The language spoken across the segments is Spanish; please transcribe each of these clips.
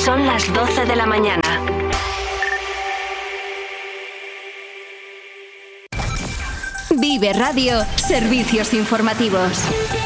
Son las 12 de la mañana. Vive Radio, servicios informativos.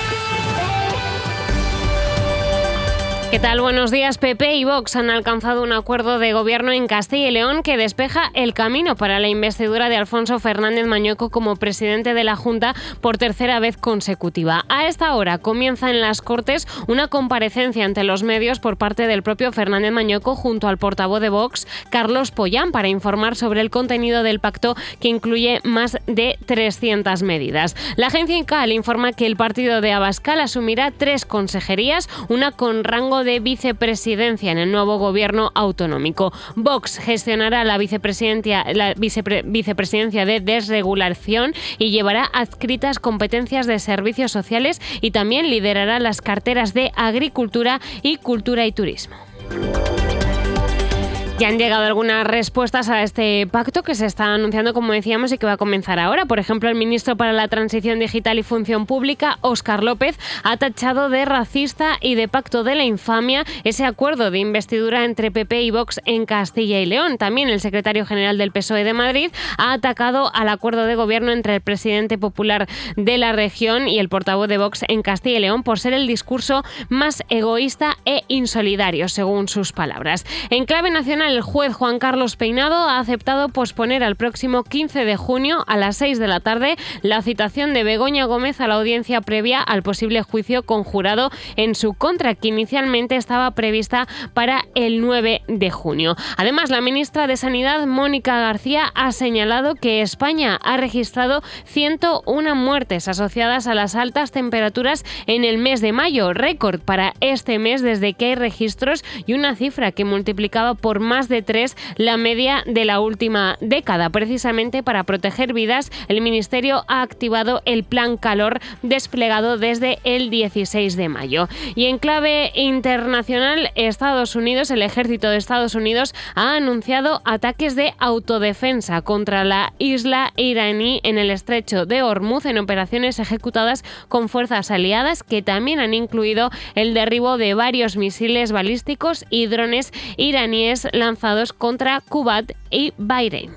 ¿Qué tal? Buenos días. PP y Vox han alcanzado un acuerdo de gobierno en Castilla y León que despeja el camino para la investidura de Alfonso Fernández Mañueco como presidente de la Junta por tercera vez consecutiva. A esta hora comienza en las Cortes una comparecencia ante los medios por parte del propio Fernández Mañueco junto al portavoz de Vox, Carlos Pollán, para informar sobre el contenido del pacto que incluye más de 300 medidas. La agencia INCAL informa que el partido de Abascal asumirá 3 consejerías, una con rango de vicepresidencia en el nuevo gobierno autonómico. Vox gestionará la vicepresidencia de desregulación y llevará adscritas competencias de servicios sociales y también liderará las carteras de Agricultura y Cultura y Turismo. Ya han llegado algunas respuestas a este pacto que se está anunciando, como decíamos, y que va a comenzar ahora. Por ejemplo, el ministro para la Transición Digital y Función Pública, Óscar López, ha tachado de racista y de pacto de la infamia ese acuerdo de investidura entre PP y Vox en Castilla y León. También el secretario general del PSOE de Madrid ha atacado al acuerdo de gobierno entre el presidente popular de la región y el portavoz de Vox en Castilla y León por ser el discurso más egoísta e insolidario, según sus palabras. En clave nacional, el juez Juan Carlos Peinado ha aceptado posponer al próximo 15 de junio a las 6 de la tarde la citación de Begoña Gómez a la audiencia previa al posible juicio conjurado en su contra, que inicialmente estaba prevista para el 9 de junio. Además, la ministra de Sanidad, Mónica García, ha señalado que España ha registrado 101 muertes asociadas a las altas temperaturas en el mes de mayo, récord para este mes desde que hay registros y una cifra que multiplicaba por más de 3 la media de la última década. Precisamente para proteger vidas, el Ministerio ha activado el Plan Calor desplegado desde el 16 de mayo. Y en clave internacional, Estados Unidos, el ejército de Estados Unidos ha anunciado ataques de autodefensa contra la isla iraní en el estrecho de Hormuz en operaciones ejecutadas con fuerzas aliadas que también han incluido el derribo de varios misiles balísticos y drones iraníes lanzados contra Kuwait y Bahrein.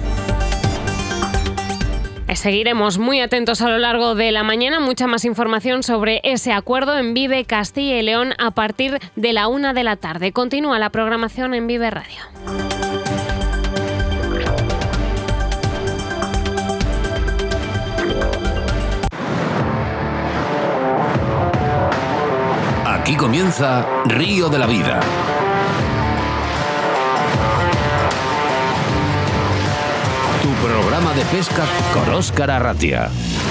Seguiremos muy atentos a lo largo de la mañana. Mucha más información sobre ese acuerdo en Vive Castilla y León a partir de la 1 de la tarde. Continúa la programación en Vive Radio. Aquí comienza Río de la Vida. Tu programa de pesca con Óscar Arratia.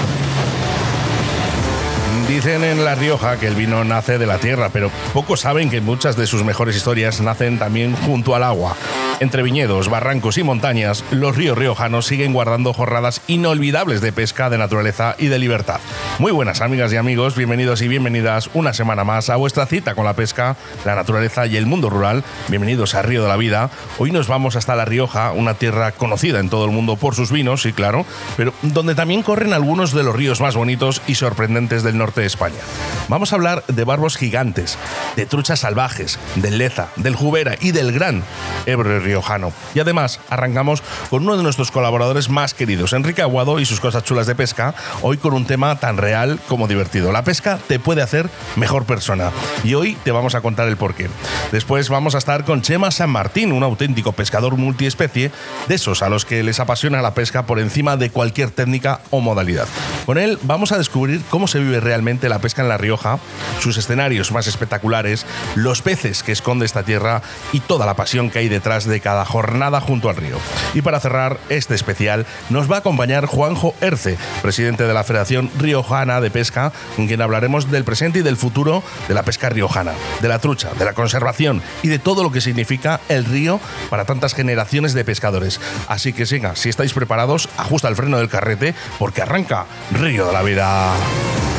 Dicen en La Rioja que el vino nace de la tierra, pero pocos saben que muchas de sus mejores historias nacen también junto al agua. Entre viñedos, barrancos y montañas, los ríos riojanos siguen guardando jornadas inolvidables de pesca, de naturaleza y de libertad. Muy buenas amigas y amigos, bienvenidos y bienvenidas una semana más a vuestra cita con la pesca, la naturaleza y el mundo rural. Bienvenidos a Río de la Vida. Hoy nos vamos hasta La Rioja, una tierra conocida en todo el mundo por sus vinos, sí claro, pero donde también corren algunos de los ríos más bonitos y sorprendentes del norte de España. Vamos a hablar de barbos gigantes, de truchas salvajes, del Leza, del Jubera y del gran Ebro riojano. Y además arrancamos con uno de nuestros colaboradores más queridos, Enrique Aguado, y sus cosas chulas de pesca, hoy con un tema tan real como divertido. La pesca te puede hacer mejor persona y hoy te vamos a contar el porqué. Después vamos a estar con Chema San Martín, un auténtico pescador multiespecie, de esos a los que les apasiona la pesca por encima de cualquier técnica o modalidad. Con él vamos a descubrir cómo se vive realmente la pesca en La Rioja, sus escenarios más espectaculares, los peces que esconde esta tierra y toda la pasión que hay detrás de cada jornada junto al río. Y para cerrar este especial nos va a acompañar Juanjo Erce, presidente de la Federación Riojana de Pesca, con quien hablaremos del presente y del futuro de la pesca riojana, de la trucha, de la conservación y de todo lo que significa el río para tantas generaciones de pescadores. Así que siga, si estáis preparados, ajusta el freno del carrete porque arranca Río de la Vida.